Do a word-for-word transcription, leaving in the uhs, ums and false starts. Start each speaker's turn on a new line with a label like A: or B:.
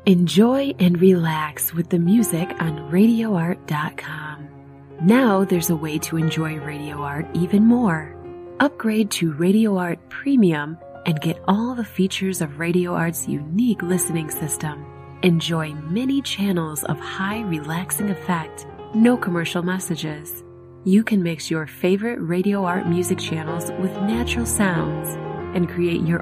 A: Enjoy and relax with the music on radio art dot com. Now there's a way to enjoy Radio Art even more. Upgrade to Radio Art Premium and get all the features of Radio Art's unique listening system. Enjoy many channels of high relaxing effect, no commercial messages. You can mix your favorite Radio Art music channels with natural sounds and create your